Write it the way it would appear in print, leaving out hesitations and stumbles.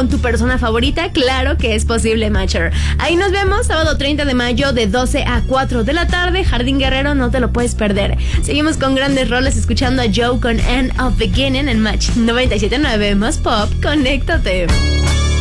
con tu persona favorita, claro que es posible, Matcher. Ahí nos vemos, sábado 30 de mayo de 12 a 4 de la tarde. Jardín Guerrero, no te lo puedes perder. Seguimos con grandes roles escuchando a Joe con End of Beginning en Match 97.9. Más pop, conéctate.